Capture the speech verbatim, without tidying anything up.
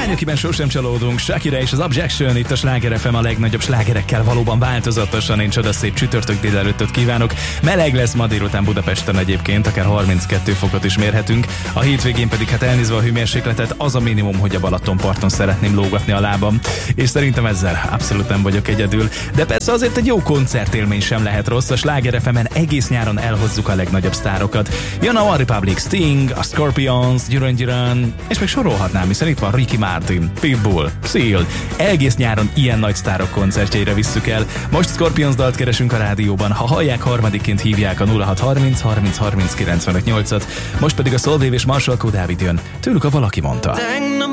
akiben sosem csalódunk, Shakira és az Objection, itt a Sláger ef em a legnagyobb slágerekkel valóban változatosan. Én csodaszép csütörtök délelőttöt kívánok. Meleg lesz ma délután Budapesten egyébként, akár harminckettő fokot is mérhetünk. A hétvégén pedig hát elnézve a hőmérsékletet, az a minimum, hogy a Balatonparton szeretném lógatni a lábam. És szerintem ezzel abszolút nem vagyok egyedül. De persze azért egy jó koncertélmény sem lehet rossz. A Sláger ef emen egész nyáron elhozzuk a legnagyobb sztárokat. Jön a One Republic, Sting, a Scorpions, Duran Duran, és még sorolhatnám, hiszen itt van Ricky Martin, Pitbull, Seal. Egész nyáron ilyen nagy sztárok koncertjeire visszük el. Most Scorpions dalt keresünk a rádióban. Ha hallják, harmadikként hívják a nulla hat harminc harminc harminc kilencvenöt nyolcat. Most pedig a Solveig és Marshall K. Dávid jön. Tőlük a Valaki mondta.